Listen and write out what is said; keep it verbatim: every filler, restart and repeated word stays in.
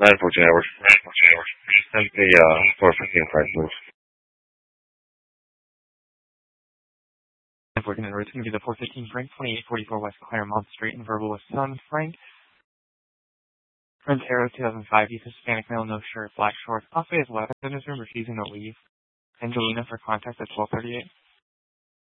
nine fourteen hours. nine fourteen hours. Send the uh, four fifteen price, please. nine fourteen hours. It's going to be the four fifteen Frank, twenty-eight forty-four West Claremont Street in Verbal with Sun. Frank. Frontero two thousand five. He's Hispanic male, no shirt, black shorts. Possibly has weapons in his room, refusing to leave. Angelina for contact at twelve thirty-eight.